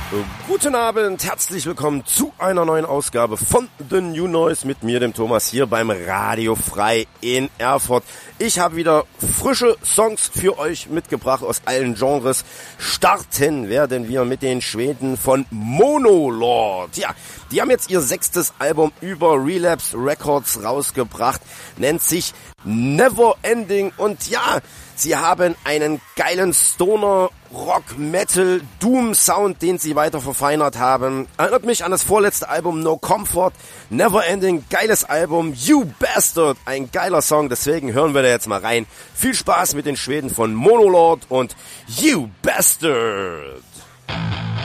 Guten Abend, herzlich willkommen zu einer neuen Ausgabe von The New Noise mit mir, dem Thomas, hier beim Radio Frei in Erfurt. Ich habe wieder frische Songs für euch mitgebracht aus allen Genres. Starten werden wir mit den Schweden von Monolord. Ja, die haben jetzt ihr 6. Album über Relapse Records rausgebracht, nennt sich Never Ending und ja, sie haben einen geilen Stoner Rock, Metal, Doom Sound, den sie weiter verfeinert haben. Erinnert mich an das vorletzte Album No Comfort. Never Ending, geiles Album. You Bastard, ein geiler Song, deswegen hören wir da jetzt mal rein. Viel Spaß mit den Schweden von Monolord und You Bastard.